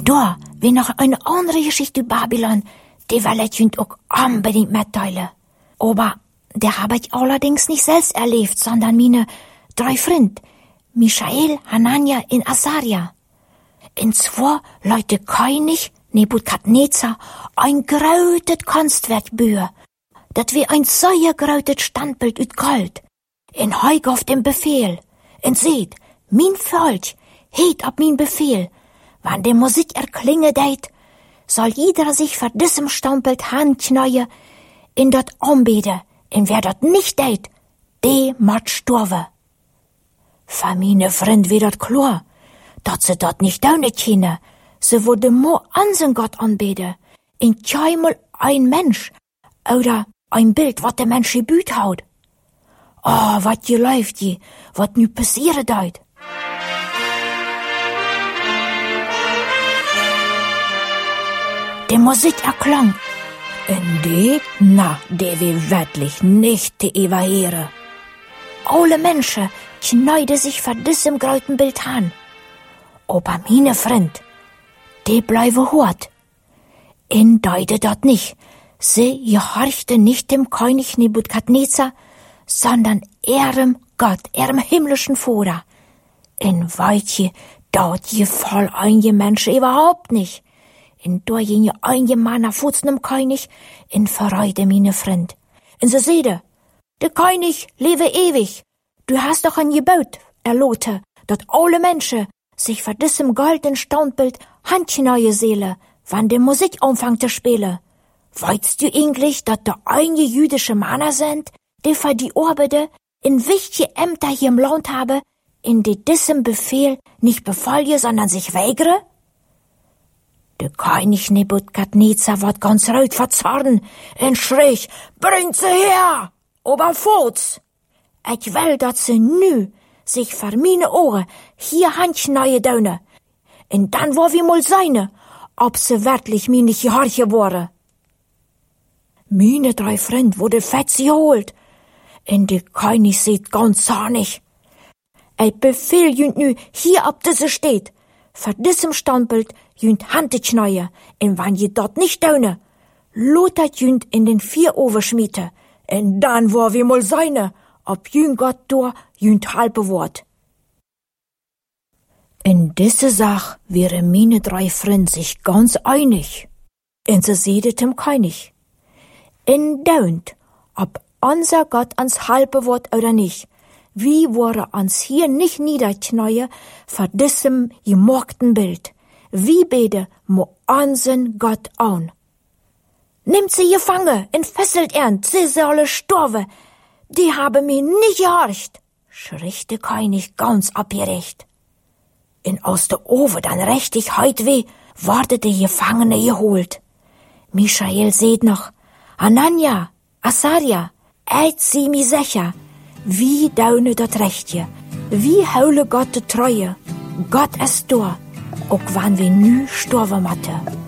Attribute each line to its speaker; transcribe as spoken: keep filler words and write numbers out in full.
Speaker 1: Da, wie noch eine andere Geschichte über Babylon, die will ich Ihnen auch unbedingt mitteilen. Aber der habe ich allerdings nicht selbst erlebt, sondern meine drei Freunde, Michael, Hanania und Asaria. Und zwar Leute König Nebukadnezar ein grautet Kunstwerk bühe, dat wie ein sehr grautet Standbild ut Gold. In heug auf dem Befehl. Und seht, mein Volk heet ab mein Befehl. Wann die Musik erklinge deit, soll jeder sich vor diesem Standbild handkneue in dat anbete. Und wer dat nicht deit, de mat storve. Für meine Freund wie dat klar, dat se dat nicht daune kenne. Se wurde mo ansen Gott anbete. In keinmal ein Mensch oder ein Bild, wat der Mensch gebüht haut. Oh, wat je läuft je, wat nu passieren deit. Die Musik erklang. Und die, na, die will wirklich nicht die überhören. Alle Menschen kneide sich vor diesem grauten Bild an. Aber meine Freund, die bleiben hort. In deute dat nicht. Sie gehorchte nicht dem König Nebukadnezar, sondern ihrem Gott, ihrem himmlischen Vater. In weitje dort gefall einige Menschen überhaupt nicht. In da ging einige Männer futzen dem König, in verreide meine Freund. In se seide, der König lebe ewig. Du hast doch ein Gebot erlote, dat alle Menschen sich vor diesem goldenen Standbild handkneue Seele, wann die Musik anfangt zu spielen. Weißt du eigentlich, dass da einige jüdische Männer sind, die für die Arbeiter in wichtige Ämter hier im Land haben, in die diesem Befehl nicht befolgen, sondern sich weigere? Der König Nebukadnezar wird ganz rot vor Zorn und schrie, bringt sie her, oberfuß! Ich will, dass sie nu sich vor meine Ohren hier handkneue daune. Und dann wo wir mal seine, ob sie wirklich mir nicht gehorche wurde. Meine drei Freunde wurde fett geholt. Und der König sieht ganz zornig. Ich befehl jünd nu hier ab diese steht. Vor diesem Standbild jünd Hande kneue. Und wenn je dort nicht daune, lotet jünd in den vier Oven schmiete. Und dann wo wir mal seine, ob jünd Gott da jünd halbe Wort. In diese Sache wären meine drei Freunde sich ganz einig. Und sie sedet dem König. In daunt, ob unser Gott ans halbe Wort oder nicht, wie wurde uns hier nicht niederkneue vor diesem gemorgten Bild. Wie bete mo unseren Gott an. Nimmt sie gefangen, entfesselt er, sie solle storbe. Die haben mir nicht gehorcht, schrie der König ganz abgerecht. In aus der Oven dann richtig heut weh, wurde der Gefangene geholt. Michael seht noch, Hanania, Asaria, eit sie mi sicher, wie daune dat Rechtje, wie heule Gott de Treue, Gott ist da, auch wann wir nü storven matte.